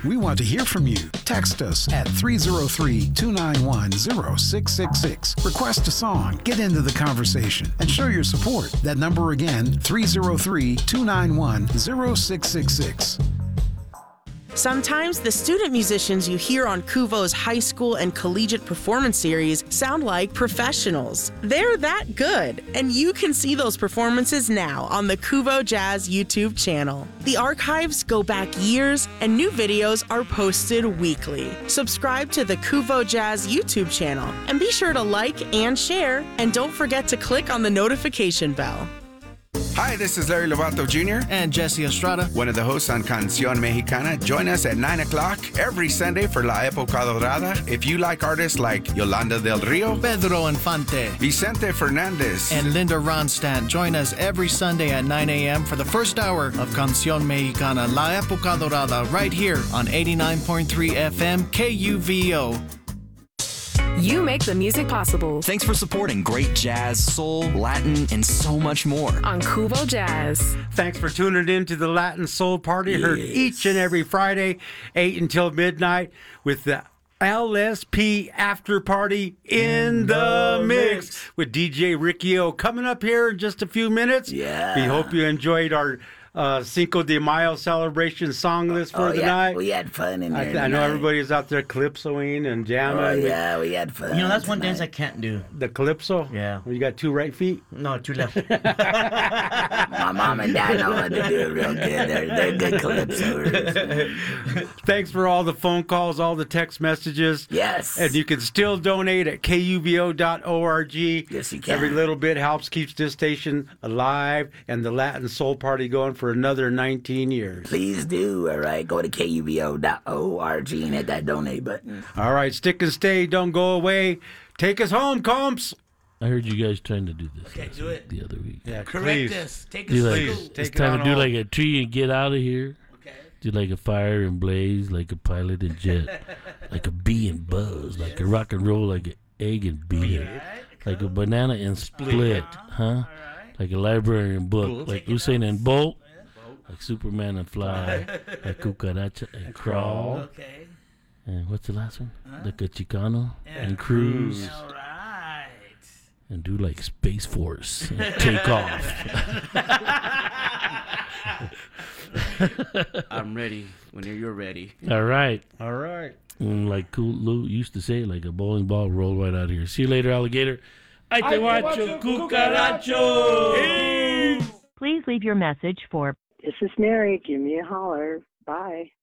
We want to hear from you. Text us at 303-291-0666. Request a song, get into the conversation, and show your support. That number again, 303-291-0666. Sometimes the student musicians you hear on Kuvo's high school and collegiate performance series sound like professionals. They're that good, and you can see those performances now on the Kuvo Jazz YouTube channel. The archives go back years, and new videos are posted weekly. Subscribe to the Kuvo Jazz YouTube channel, and be sure to like and share, and don't forget to click on the notification bell. Hi, this is Larry Lovato Jr. and Jesse Estrada, one of the hosts on Canción Mexicana. Join us at 9 o'clock every Sunday for La Época Dorada. If you like artists like Yolanda del Rio, Pedro Infante, Vicente Fernandez, and Linda Ronstadt, join us every Sunday at 9 a.m. for the first hour of Canción Mexicana, La Época Dorada, right here on 89.3 FM KUVO. You make the music possible. Thanks for supporting great jazz, soul, Latin, and so much more on Kuvo Jazz. Thanks for tuning in to the Latin Soul Party. Heard each and every Friday, 8 until midnight, with the LSP After Party in the mix with DJ Ricky O. Coming up here in just a few minutes. Yeah. We hope you enjoyed our Cinco de Mayo celebration song list for the night. We had fun in there. I know everybody's out there calypsoing and jamming. Oh, yeah, we had fun. You know, that's one dance I can't do. The calypso? Yeah. You got two right feet? No, two left. My mom and dad know how to do it real good. They're good calypsos. Thanks for all the phone calls, all the text messages. Yes. And you can still donate at kuvo.org. Yes, you can. Every little bit helps, keeps this station alive and the Latin Soul Party going for another 19 years. Please do. All right. Go to kuvo.org and hit that donate button. All right. Stick and stay. Don't go away. Take us home, Comps. I heard you guys trying to do this do it. the other week. Yeah, Correct us. Take us please. It's time to do like a tree and get out of here. Okay. Do like a fire and blaze, like a pilot and jet, like a bee and buzz, like a rock and roll, like an egg and beer, like a banana and split, huh? Like a library and book, like Usain and Bolt, like Superman and fly, like cucaracha and crawl. Okay. And what's the last one? Like a Chicano and cruise. All right. And do like Space Force and take off. I'm ready when you're ready. All right. All right. Like Cool Lou used to say, like a bowling ball roll right out of here. See you later, alligator. Ay te guacho, cucaracho. Please leave your message for... This is Mary. Give me a holler. Bye.